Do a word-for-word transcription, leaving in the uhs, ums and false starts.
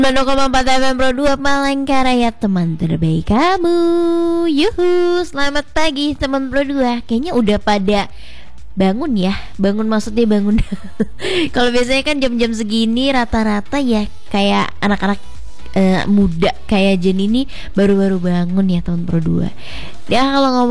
sembilan puluh koma empat F M Pro dua Palangkaraya, teman terbaik kamu. Yuhu, selamat pagi teman Pro dua. Kayaknya udah pada bangun ya. Bangun maksudnya bangun. Kalau biasanya kan jam-jam segini rata-rata ya kayak anak-anak uh, muda kayak Jen ini baru-baru bangun ya teman Pro dua. Ya kalau ngomong